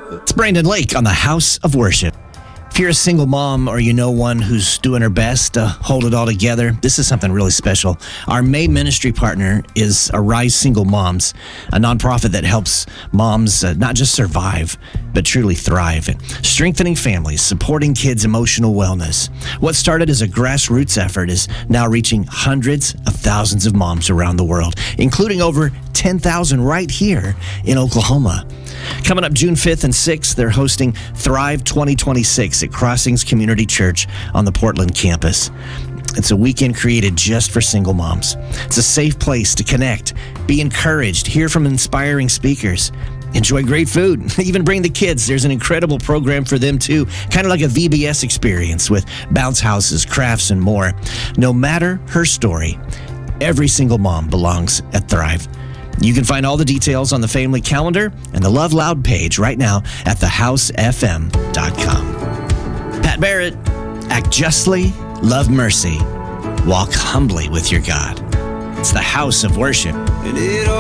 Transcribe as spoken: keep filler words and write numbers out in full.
It's Brandon Lake on the House of Worship. If you're a single mom or you know one who's doing her best to hold it all together, this is something really special. Our May ministry partner is Arise Single Moms, a nonprofit that helps moms uh, not just survive, but truly thrive, strengthening families, supporting kids' emotional wellness. What started as a grassroots effort is now reaching hundreds of thousands of moms around the world, including over ten thousand right here in Oklahoma. Coming up June fifth and sixth, they're hosting Thrive twenty twenty-six at Crossings Community Church on the Portland campus. It's a weekend created just for single moms. It's a safe place to connect, be encouraged, hear from inspiring speakers, enjoy great food, even bring the kids. There's an incredible program for them too, kind of like a V B S experience with bounce houses, crafts, and more. No matter her story, every single mom belongs at Thrive. You can find all the details on the family calendar and the Love Loud page right now at the house f m dot com. Pat Barrett, act justly, love mercy, walk humbly with your God. It's the House of Worship.